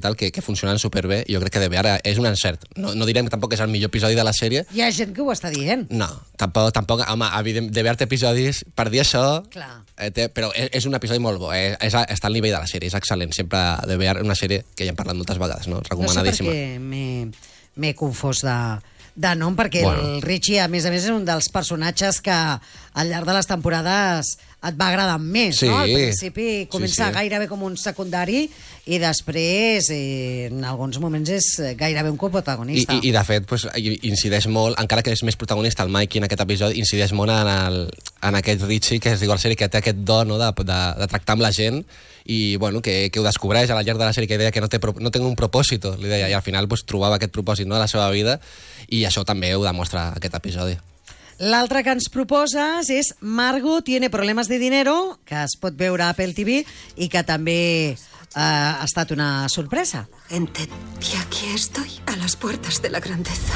i tal, que funcionen superbé, i jo crec que de ara és un encert. No direm que tampoc és el millor episodi de la sèrie. Hi ha gent que ho està dient. No, tampoc home, de veure episodis, per dir això, però és un episodi molt bo, està al nivell de la sèrie, és excel·lent, sempre de veure una sèrie que ja hem parlat moltes vegades, no? Recomanadíssima. No sé per què m'he confós de nom, perquè el Richie, a més, és un dels personatges que al llarg de les temporades et va agradar més, no? Al principi comença gairebé com un secundari i després, en alguns moments, és gairebé un coprotagonista. I de fet, incideix molt, encara que és més protagonista el Mikey en aquest episodi, incideix molt en aquest Richie, que es diu a la sèrie, que té aquest do de tractar amb la gent i que ho descobreix al llarg de la sèrie, que deia que no té un propòsit, li deia, i al final trobava aquest propòsit a la seva vida, i això també ho demostra aquest episodi. L'altre que ens proposes és Margo tiene problemas de dinero, que es pot veure a Apple TV i que també ha estat una sorpresa. Gente, y aquí estoy, a las puertas de la grandeza.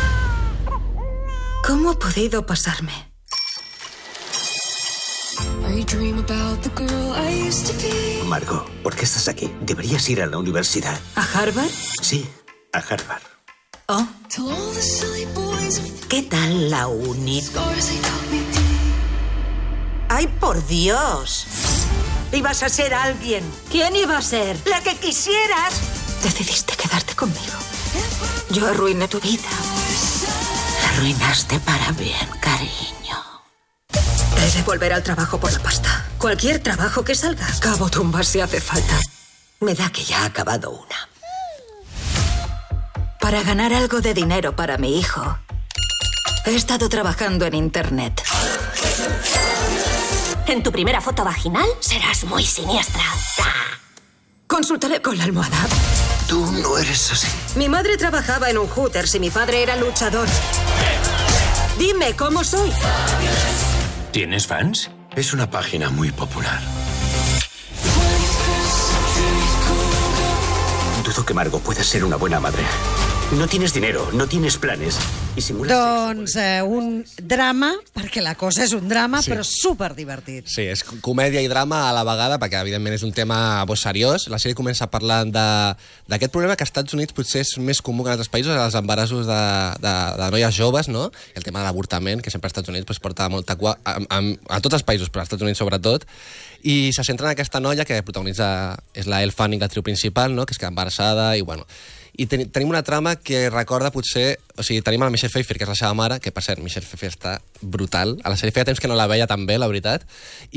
¿Cómo ha podido pasarme? Margo, ¿por qué estás aquí? Deberías ir a la universidad. ¿A Harvard? Sí, a Harvard. Oh. ¿Qué tal la uni? ¡Ay, por Dios! Ibas a ser alguien. ¿Quién iba a ser? ¡La que quisieras! Decidiste quedarte conmigo. Yo arruiné tu vida. La arruinaste para bien, cariño. He de volver al trabajo por la pasta. Cualquier trabajo que salga. Cabo tumbas si hace falta. Me da que ya ha acabado una. Para ganar algo de dinero para mi hijo, he estado trabajando en internet. En tu primera foto vaginal serás muy siniestra. Consultaré con la almohada. Tú no eres así. Mi madre trabajaba en un Hooters y mi padre era luchador. Dime, ¿cómo soy? ¿Tienes fans? Es una página muy popular. Dudo que Margo pueda ser una buena madre. No tienes dinero, no tienes planes. I doncs un drama, perquè la cosa és un drama, però superdivertit. Sí, és comèdia i drama a la vegada, perquè evidentment és un tema seriós. La sèrie comença parlant d'aquest problema que als Estats Units potser és més comú que en altres països, els embarassos de noies joves, no? I el tema de l'avortament, que sempre als Estats Units porta molta cua, a tots els països, però als Estats Units sobretot. I se centra en aquesta noia que protagonitza, és la Elle Fanning, l'actriu principal, no? Que es queda embarassada i bueno... I tenim una trama que recorda potser... O sigui, tenim a la Michelle Pfeiffer, que és la seva mare, que per cert, Michelle Pfeiffer està brutal. A la sèrie feia temps que no la veia tan bé, la veritat.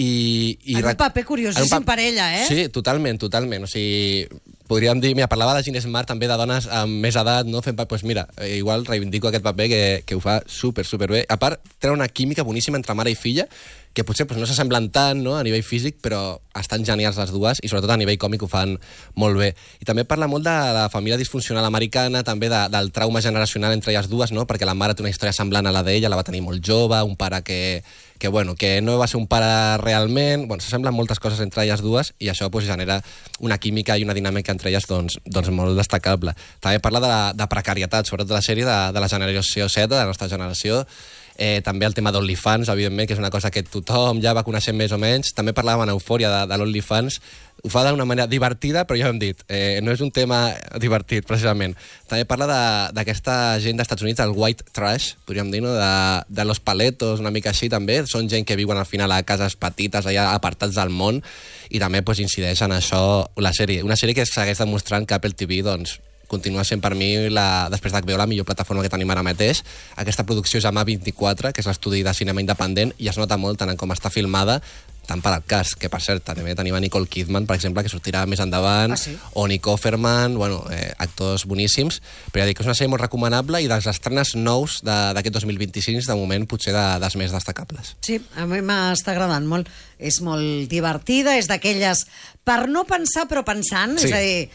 En un paper curiosíssim per ella, eh? Sí, totalment. O sigui, podríem dir... Mira, parlava de Jean Smart, també de dones amb més edat, no? Doncs mira, igual reivindico aquest paper que ho fa superbé. A part, té una química boníssima entre mare i filla, que potser no s'assemblen tant, no?, a nivell físic, però estan genials les dues i sobretot a nivell còmic ho fan molt bé. I també parla molt de la família disfuncional americana, també del trauma generacional entre elles dues, no?, perquè la mare té una història semblant a la d'ella, la va tenir molt jove, un pare que no va ser un pare realment... S'assemblen moltes coses entre elles dues i això genera una química i una dinàmica entre elles doncs molt destacable. També parla de precarietat, sobretot de la sèrie de la generació Z, de la nostra generació. També el tema d'OnlyFans, evidentment, que és una cosa que tothom ja va coneixent més o menys. També parlàvem en Eufòria de l'OnlyFans. Ho fa d'una manera divertida, però ja ho hem dit, no és un tema divertit, precisament. També parla d'aquesta gent dels Estats Units, el white trash, podríem dir, no? De los paletos, una mica així, també. Són gent que viuen al final a cases petites, allà apartats del món, i també incideix en això la sèrie. Una sèrie que segueix demostrant que Apple TV, doncs, continua sent per mi, després d'HBO, la millor plataforma que tenim ara mateix. Aquesta producció es llama 24, que és l'estudi de cinema independent, i es nota molt tant en com està filmada, tant per al cast, que per cert també tenim a Nicole Kidman, per exemple, que sortirà més endavant, o Nick Offerman, actors boníssims, però ja dic que és una sèrie molt recomanable i dels estrenes nous d'aquest 2025, de moment, potser dels més destacables. Sí, a mi m'està agradant molt. És molt divertida, és d'aquelles per no pensar però pensant, és a dir,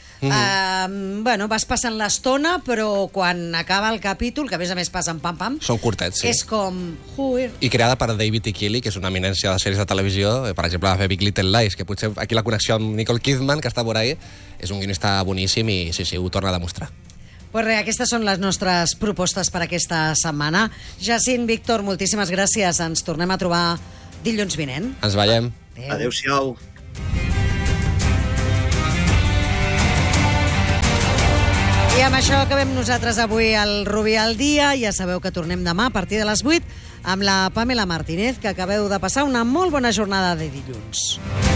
vas passant l'estona, però quan acaba el capítol, que a més passen pam-pam... Són curtets, sí. És com... I creada per David E. Keeley, que és una eminència de sèries de televisió, per exemple, va fer Big Little Lies, que potser aquí la connexió amb Nicole Kidman, que està por ahí, és un guionista boníssim i sí, ho torna a demostrar. Pues res, aquestes són les nostres propostes per aquesta setmana. Jacint, Víctor, moltíssimes gràcies. Ens tornem a trobar dilluns vinent. Ens veiem. Adéu-siau. amb això acabem nosaltres avui al Rubí al dia. Ja sabeu que tornem demà a partir de les 8 amb la Pamela Martínez, que acabeu de passar una molt bona jornada de dilluns.